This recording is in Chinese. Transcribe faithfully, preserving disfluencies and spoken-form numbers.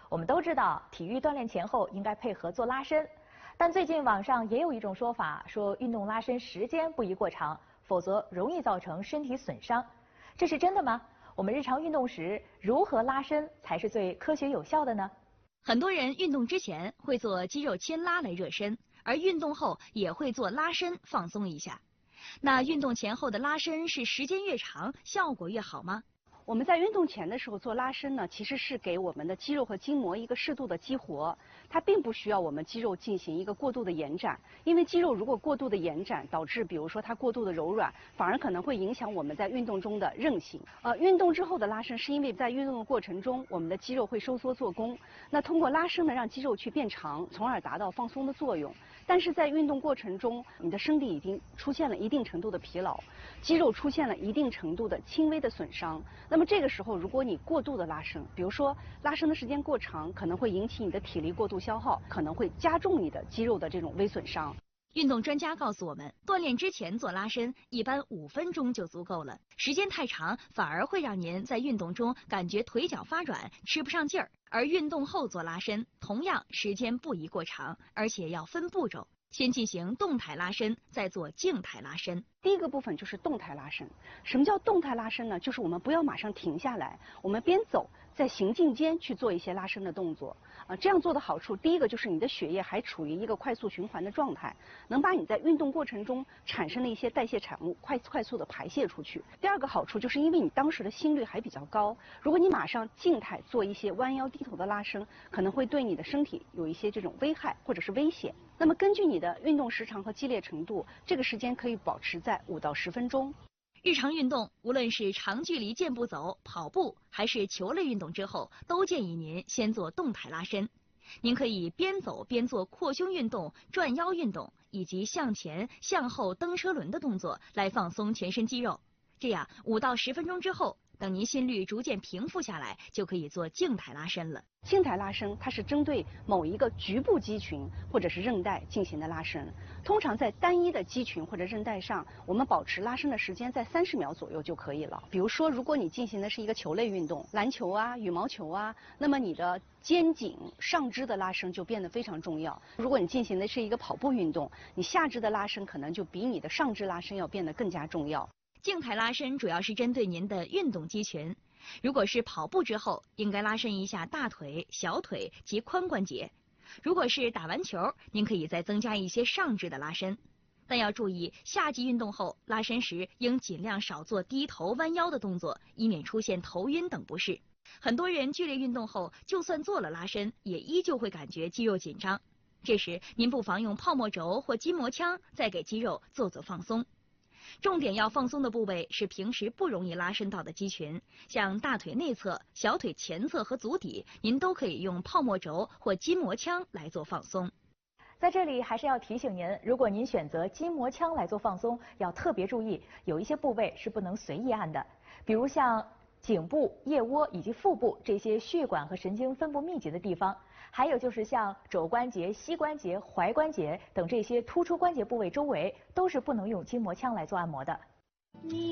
我们都知道，体育锻炼前后应该配合做拉伸，但最近网上也有一种说法，说运动拉伸时间不宜过长，否则容易造成身体损伤。这是真的吗？我们日常运动时如何拉伸才是最科学有效的呢？ 很多人运动之前会做肌肉牵拉来热身，而运动后也会做拉伸放松一下。那运动前后的拉伸是时间越长效果越好吗？ 我们在运动前的时候做拉伸呢，其实是给我们的肌肉和筋膜一个适度的激活，它并不需要我们肌肉进行一个过度的延展，因为肌肉如果过度的延展，导致比如说它过度的柔软，反而可能会影响我们在运动中的韧性。呃，运动之后的拉伸是因为在运动的过程中，我们的肌肉会收缩做功，那通过拉伸呢，让肌肉去变长，从而达到放松的作用。但是在运动过程中，你的身体已经出现了一定程度的疲劳，肌肉出现了一定程度的轻微的损伤。那么这个时候，如果你过度的拉伸，比如说拉伸的时间过长，可能会引起你的体力过度消耗，可能会加重你的肌肉的这种微损伤。 运动专家告诉我们，锻炼之前做拉伸，一般五分钟就足够了。时间太长，反而会让您在运动中感觉腿脚发软，吃不上劲儿。而运动后做拉伸，同样时间不宜过长，而且要分步骤。先进行动态拉伸，再做静态拉伸。 第一个部分就是动态拉伸。什么叫动态拉伸呢？就是我们不要马上停下来，我们边走，在行进间去做一些拉伸的动作。啊，这样做的好处，第一个就是你的血液还处于一个快速循环的状态，能把你在运动过程中产生的一些代谢产物快快速的排泄出去。第二个好处就是因为你当时的心率还比较高，如果你马上静态做一些弯腰低头的拉伸，可能会对你的身体有一些这种危害或者是危险。那么根据你的运动时长和激烈程度，这个时间可以保持在五到十分钟。 日常运动，无论是长距离健步走、跑步，还是球类运动之后，都建议您先做动态拉伸。您可以边走边做扩胸运动、转腰运动，以及向前、向后蹬车轮的动作，来放松全身肌肉。这样五到十分钟之后，等您心率逐渐平复下来，就可以做静态拉伸了。 静态拉伸它是针对某一个局部肌群或者是韧带进行的拉伸，通常在单一的肌群或者韧带上，我们保持拉伸的时间在三十秒左右就可以了。比如说，如果你进行的是一个球类运动，篮球啊、羽毛球啊，那么你的肩颈、上肢的拉伸就变得非常重要。如果你进行的是一个跑步运动，你下肢的拉伸可能就比你的上肢拉伸要变得更加重要。 静态拉伸主要是针对您的运动肌群。如果是跑步之后，应该拉伸一下大腿、小腿及髋关节；如果是打完球，您可以再增加一些上肢的拉伸。但要注意，夏季运动后拉伸时应尽量少做低头、弯腰的动作，以免出现头晕等不适。很多人剧烈运动后，就算做了拉伸，也依旧会感觉肌肉紧张。这时，您不妨用泡沫轴或筋膜枪再给肌肉做做放松。重点要放松的部位是平时不容易拉伸到的肌群，像大腿内侧、小腿前侧和足底，您都可以用泡沫轴或筋膜枪来做放松。 在这里还是要提醒您，如果您选择筋膜枪来做放松，要特别注意，有一些部位是不能随意按的，比如像颈部、腋窝以及腹部这些血管和神经分布密集的地方，还有就是像肘关节、膝关节、踝关节等这些突出关节部位周围，都是不能用筋膜枪来做按摩的。